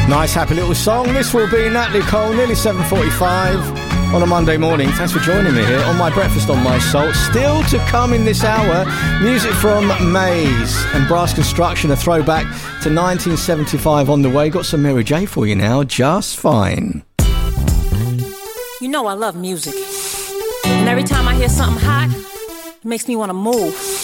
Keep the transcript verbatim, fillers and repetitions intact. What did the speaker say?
Nice happy little song. This will be Natalie Cole, nearly seven forty-five on a Monday morning. Thanks for joining me here on My Breakfast on My Soul. Still to come in this hour, music from Maze and Brass Construction, a throwback to nineteen seventy-five on the way. Got some Mary J for you now, Just Fine. You know I love music, and every time I hear something hot, it makes me want to move.